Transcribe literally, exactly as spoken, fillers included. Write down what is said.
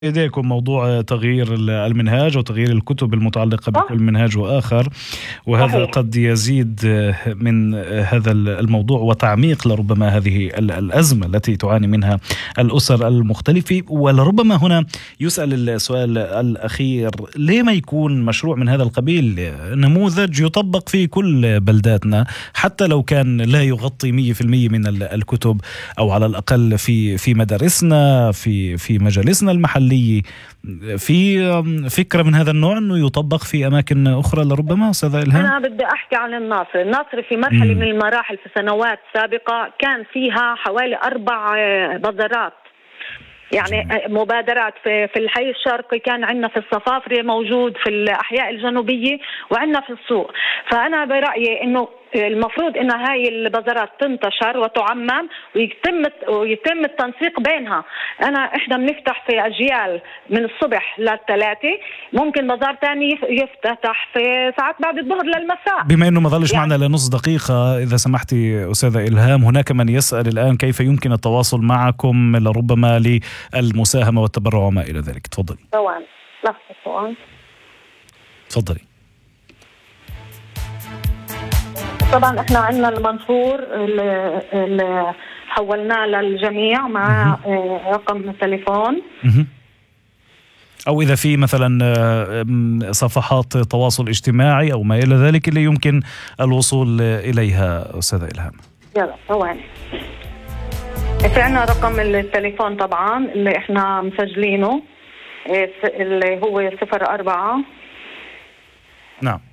إليكم موضوع تغيير المنهاج وتغيير الكتب المتعلقة صح؟ بكل منهاج وآخر، وهذا صحيح. قد يزيد من هذا الموضوع وتعميق لربما هذه الأزمة التي تعاني منها الأسر المختلفة. ولربما هنا يسأل السؤال الأخير: ليه ما يكون مشروع من هذا القبيل نموذج يطبق في كل بلداتنا، حتى لو كان لا يغطي مية في المية من الكتب، أو على الأقل في في مدارسنا، في في مجالسنا المحلية، في فكرة من هذا النوع أنه يطبق في أماكن أخرى لربما؟ أستاذ إلهام، أنا بدي أحكي عن الناصر. الناصر في مرحلة مم. من المراحل في سنوات سابقة كان فيها حوالي أربع بازارات، يعني مبادرات. في في الحي الشرقي كان عندنا، في الصفافرة موجود، في الأحياء الجنوبية، وعندنا في السوق. فأنا برأيي إنه المفروض إن هاي البازارات تنتشر وتعمم، ويتم ويتم التنسيق بينها. أنا إحنا بنفتح في أجيال من الصبح للثلاثة، ممكن بازار تاني يفتح في ساعات بعد الظهر للمساء. بما أنه ما ظلش يعني معنا لنص دقيقة، إذا سمحتي أستاذة إلهام، هناك من يسأل الآن كيف يمكن التواصل معكم لربما للمساهمة والتبرع وما إلى ذلك. تفضلي. ثواني لحظة ثواني. تفضلي. طبعا احنا عندنا المنشور اللي, اللي حولناه للجميع مع رقم تليفون، أو إذا في مثلا صفحات تواصل اجتماعي أو ما إلى ذلك اللي يمكن الوصول إليها. أستاذة إلهام، يلا ثواني. في عنا رقم التليفون طبعا اللي احنا مسجلينه، اللي هو صفر أربعة. نعم.